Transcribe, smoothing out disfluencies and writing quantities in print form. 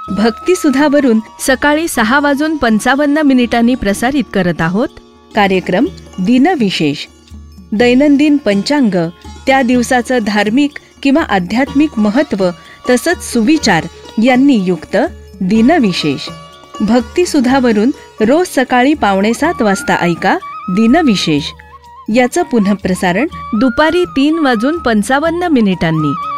भक्तिसुधावरून सकाळी 6:55 प्रसारित करत आहोत कार्यक्रम दिनविशेष. दैनंदिन पंचांग, त्या दिवसाचं धार्मिक किंवा आध्यात्मिक महत्त्व तसंच सुविचार यांनी युक्त दिनविशेष. भक्तिसुधावरून रोज सकाळी 6:45 वाजता ऐका दिनविशेष. याचं पुनःप्रसारण दुपारी 3:55